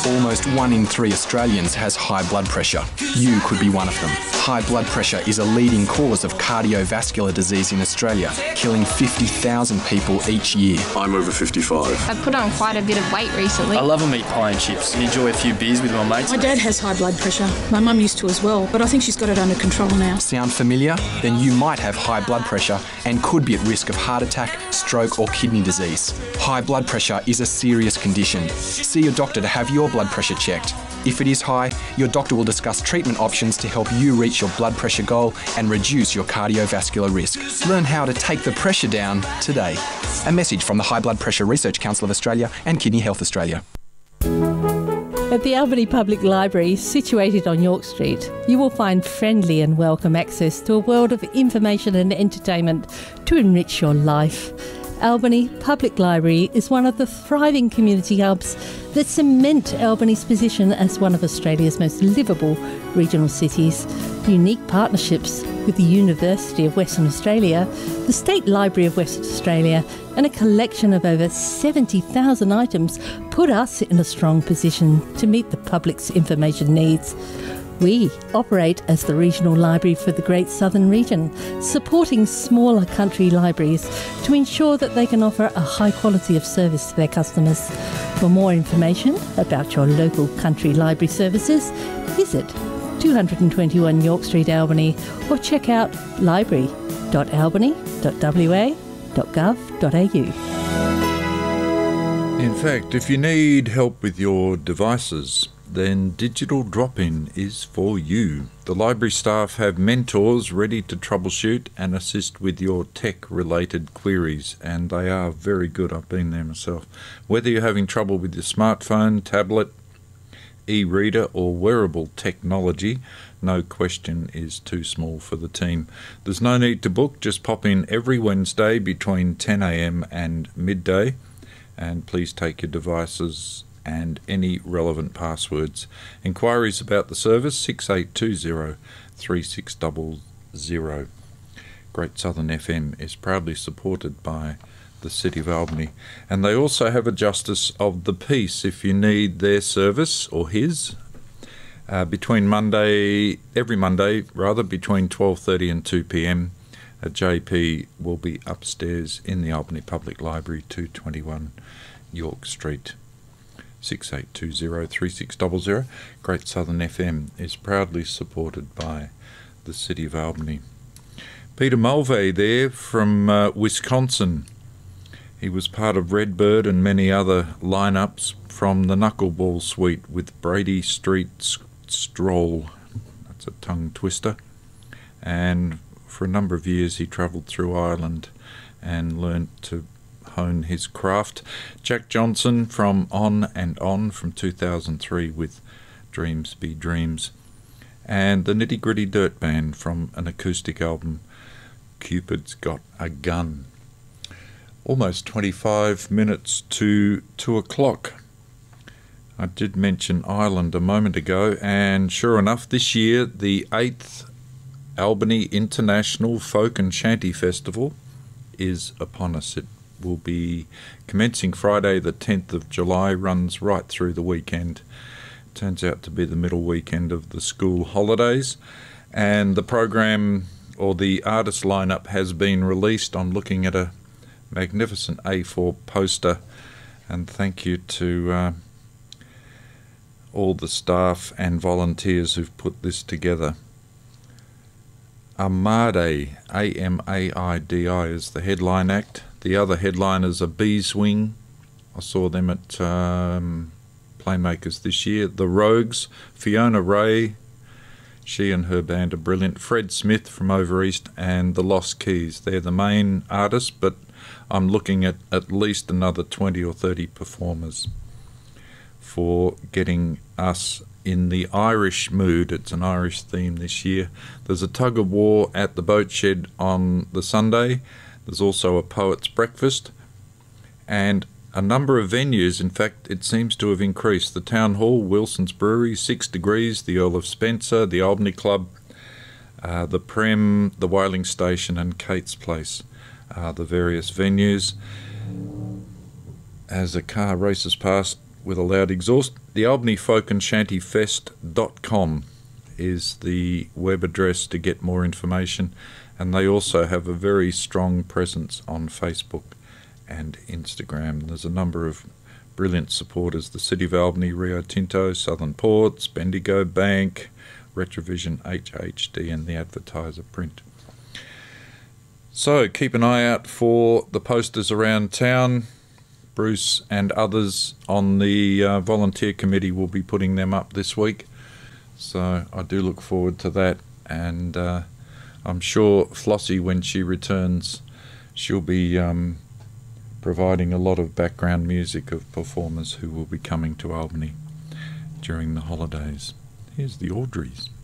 Almost 1 in 3 Australians has high blood pressure. You could be one of them. High blood pressure is a leading cause of cardiovascular disease in Australia, killing 50,000 people each year. I'm over 55. I've put on quite a bit of weight recently. I love a meat pie and chips and enjoy a few beers with my mates. My dad has high blood pressure. My mum used to as well, but I think she's got it under control now. Sound familiar? Then you might have high blood pressure and could be at risk of heart attack, stroke or kidney disease. High blood pressure is a serious condition. See your doctor to have your blood pressure checked. If it is high, your doctor will discuss treatment options to help you reach your blood pressure goal and reduce your cardiovascular risk. Learn how to take the pressure down today. A message from the High Blood Pressure Research Council of Australia and Kidney Health Australia. At the Albany Public Library, situated on York Street, you will find friendly and welcome access to a world of information and entertainment to enrich your life. Albany Public Library is one of the thriving community hubs that cement Albany's position as one of Australia's most livable regional cities. Unique partnerships with the University of Western Australia, the State Library of Western Australia, and a collection of over 70,000 items put us in a strong position to meet the public's information needs. We operate as the regional library for the Great Southern Region, supporting smaller country libraries to ensure that they can offer a high quality of service to their customers. For more information about your local country library services, visit 221 York Street, Albany, or check out library.albany.wa.gov.au. In fact, if you need help with your devices, then Digital Drop-In is for you. The library staff have mentors ready to troubleshoot and assist with your tech-related queries, and they are very good. I've been there myself. Whether you're having trouble with your smartphone, tablet, e-reader or wearable technology, no question is too small for the team. There's no need to book, just pop in every Wednesday between 10 a.m. and midday, and please take your devices and any relevant passwords. Inquiries about the service 6820 3600. Great Southern FM is proudly supported by the City of Albany, and they also have a Justice of the Peace if you need their service or his. Every Monday between 12:30 and 2 p.m. JP will be upstairs in the Albany Public Library, 221 York Street. 6820 3600. Great Southern FM is proudly supported by the City of Albany. Peter Mulvey there from Wisconsin. He was part of Redbird and many other lineups from the Knuckleball Suite with Brady Street Stroll. That's a tongue twister. And for a number of years he travelled through Ireland and learnt to hone his craft. Jack Johnson from On and On from 2003 with Dreams Be Dreams. And the Nitty Gritty Dirt Band from an acoustic album, Cupid's Got a Gun. Almost 25 minutes to 2 o'clock. I did mention Ireland a moment ago, and sure enough, this year the 8th Albany International Folk and Shanty Festival is upon us. It will be commencing Friday the 10th of July, runs right through the weekend. Turns out to be the middle weekend of the school holidays, and the program or the artist lineup has been released. I'm looking at a magnificent A4 poster, and thank you to all the staff and volunteers who've put this together. Amaidi, A-M-A-I-D-I, is the headline act. The other headliners are Beeswing. I saw them at Playmakers this year. The Rogues, Fiona Ray, she and her band are brilliant. Fred Smith from over east, and the Lost Keys. They're the main artists, but I'm looking at least another 20 or 30 performers for getting us in the Irish mood. It's an Irish theme this year. There's a tug of war at the Boat Shed on the Sunday. There's also a poet's breakfast and a number of venues. In fact, it seems to have increased. The Town Hall, Wilson's Brewery, 6 Degrees, the Earl of Spencer, the Albany Club, the Prem, the Whaling Station and Kate's Place, the various venues. As a car races past, with a loud exhaust. The Albany Folk and Shanty Fest.com is the web address to get more information, and they also have a very strong presence on Facebook and Instagram. There's a number of brilliant supporters: the City of Albany, Rio Tinto, Southern Ports, Bendigo Bank, Retrovision HHD, and the Advertiser print. So keep an eye out for the posters around town. Bruce and others on the volunteer committee will be putting them up this week, so I do look forward to that. And I'm sure Flossie, when she returns, she'll be providing a lot of background music of performers who will be coming to Albany during the holidays. Here's the Audreys.